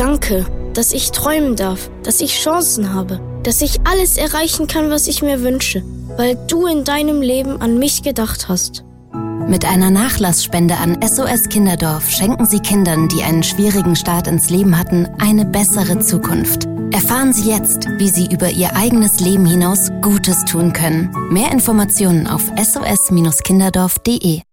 Danke, dass ich träumen darf, dass ich Chancen habe, dass ich alles erreichen kann, was ich mir wünsche, weil du in deinem Leben an mich gedacht hast. Mit einer Nachlassspende an SOS Kinderdorf schenken Sie Kindern, die einen schwierigen Start ins Leben hatten, eine bessere Zukunft. Erfahren Sie jetzt, wie Sie über Ihr eigenes Leben hinaus Gutes tun können. Mehr Informationen auf sos-kinderdorf.de.